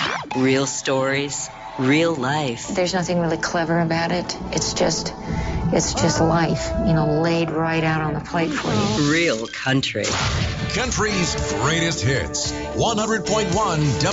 Real stories, real life. There's nothing really clever about it. It's just life, laid right out on the plate for you. Real country. Country's greatest hits. 100.1